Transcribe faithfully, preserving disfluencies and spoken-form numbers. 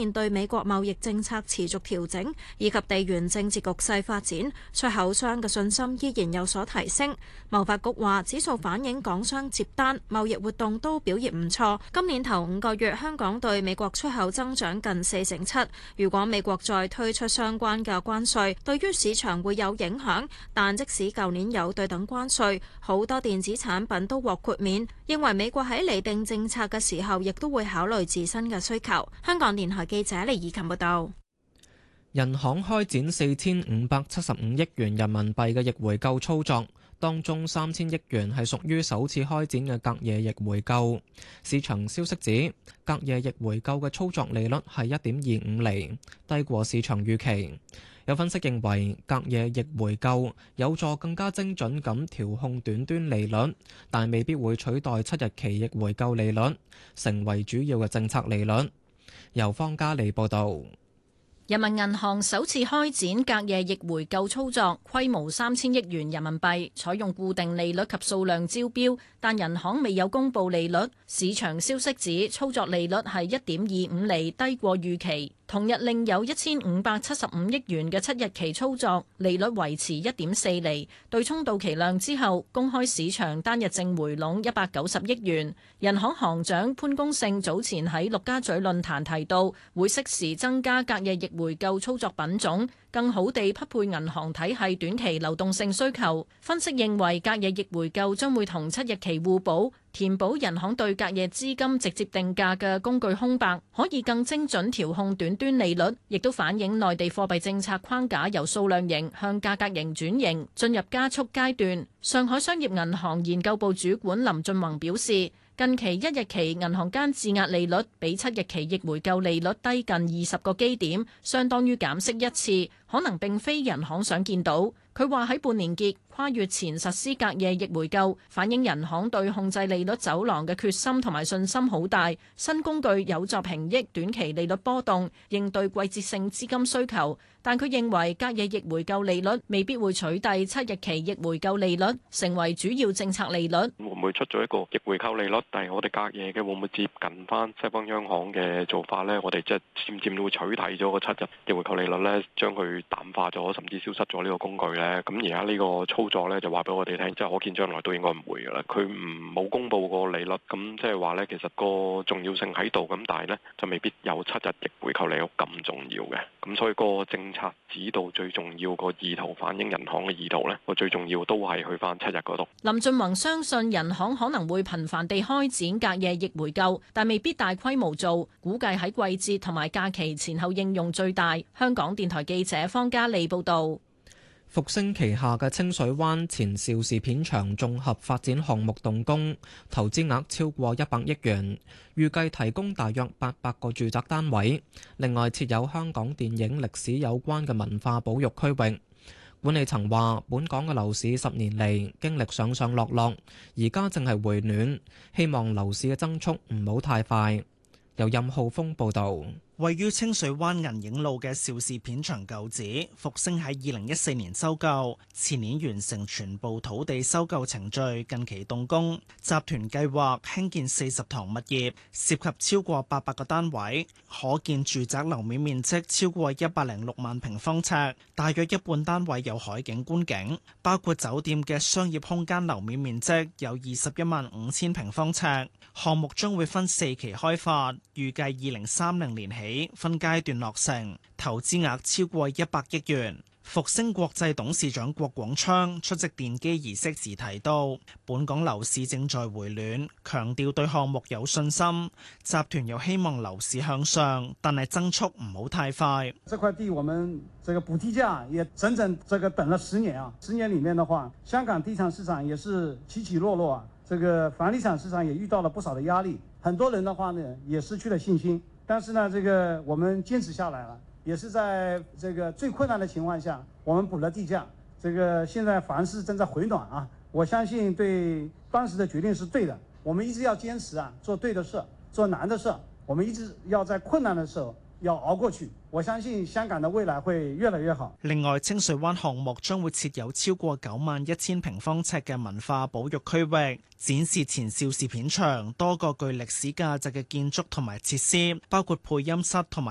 面對美國貿易政策持續調整以及地緣政治局勢發展，出口商嘅信心依然有所提升。貿發局話，指數反映港商接單、貿易活動都表現唔錯。今年頭五個月，香港對美國出口增長近四成七。如果美國再推出相關嘅關稅，對於市場會有影響。但即使舊年有對等關稅，好多電子產品都獲豁免。認為美國喺釐定政策嘅時候，亦都會考慮自身嘅需求。香港電台記者李以琴報道。 人行開展四千五百七十五億元人民幣嘅逆回購操作，當中三千億元係屬於首次開展嘅隔夜逆回購。市場消息指，隔夜逆回購嘅操作利率係一點二五厘，低過市場預期。有分析認為，隔夜逆回購有助更加精準咁調控短端利率，但未必會取代七日期逆回購利率，成為主要嘅政策利率。由方嘉利報導。 人民銀行首次開展隔夜逆回購操作，規模三千億元人民幣，採用固定利率及數量招標，但人行未有公布利率。市場消息指，操作利率係一點二五厘，低過預期。同日另有一千五百七十五億元嘅七日期操作，利率維持一點四厘。對沖到期量之後，公開市場單日淨回籠一百九十億元。人行行長潘功勝早前喺陸家嘴論壇提到，會適時增加隔夜逆回購操作品種，更好地匹配銀行體系短期流動性需求。分析認為，隔夜逆回購將會同七日期互補，填補人行對隔夜資金直接定價嘅工具空白，可以更精準調控短端利率，亦都反映內地貨幣政策框架由數量型向價格型轉型，進入加速階段。上海商業銀行研究部主管林俊宏表示，近期一日期銀行間質押利率比七日期逆回購利率低近二十個基點，相當於減息一次，可能並非人行想見到。佢話喺半年結跨越前實施隔夜逆回購，反映人行對控制利率走廊嘅決心同埋信心好大。新工具有助平抑短期利率波動，應對季節性資金需求。但佢認為隔夜逆回購利率未必會取締七日期逆回購利率，成為主要政策利率。 會唔會出咗一個逆回購利率？但係我哋隔夜嘅會唔會接近翻西方央行嘅做法呢？我哋即係漸漸都會取締咗個七日逆回購利率呢，將佢淡化咗，甚至消失咗呢個工具呢。咁而家呢個操作呢，就話俾我哋聽，即係可見將來都應該唔會噶啦。佢唔冇公布個利率，咁即係話呢，其實個重要性喺度，咁但係呢，就未必有七日逆回購利率咁重要嘅。咁所以個政策指導最重要個意圖，反映人行嘅意圖呢，個最重要都係去翻七日嗰度。 林俊宏相信人行可能會頻繁地開展隔夜逆回購，但未必大規模做，估計喺季節同埋假期前後應用最大。香港電台記者方嘉利報導。 復星旗下嘅清水灣前邵氏片場綜合發展項目動工，投資額超過一百億元，預計提供大約八百個住宅單位。另外設有香港電影歷史有關嘅文化保育區域。管理層話，本港嘅樓市十年嚟經歷上上落落，而家正係回暖，希望樓市嘅增速唔好太快。由任浩峰報導。 位於清水灣銀影路嘅邵氏片場舊址，復星喺二零一四年收購，前年完成全部土地收購程序，近期動工。集團計劃興建四十幢物業，涉及超過八百個單位，可建住宅樓面面積超過一百零六萬平方尺，大約一半單位有海景觀景，包括酒店嘅商業空間樓面面積有二十一萬五千平方尺。項目將會分四期開發，預計二零三零年起分階段落成，投資額超過一百億元。復星國際董事長郭廣昌出席奠基儀式時提到，本港樓市正在回暖，強調對項目有信心。集團又希望樓市向上，但係增速唔好太快。 這塊地我們這個補地價也整整這個等了十年啊！十年裡面的話，香港地產市場也是起起落落啊。這個房地產市場也遇到了不少的壓力，很多人的話呢也失去了信心。但是呢，這個我們堅持下來了，也是在這個最困難的情況下，我們補了地價。這個現在房市正在回暖啊，我相信對當時的決定是對的。我們一直要堅持啊，做對的事，做難的事。我們一直要在困難的時候要熬過去。我相信香港的未來會越來越好。 另外，清水灣項目將會設有超過九萬一千平方尺嘅文化保育區域，展示前邵氏片場多個具歷史價值嘅建築同埋設施，包括配音室同埋